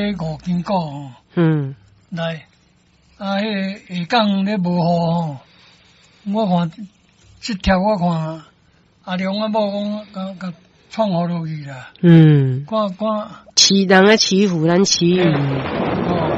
斤股吼。来，迄个下港咧无雨吼，我看这条我看阿良阿某讲创好落去啦。看。 人啊欺负咱欺负。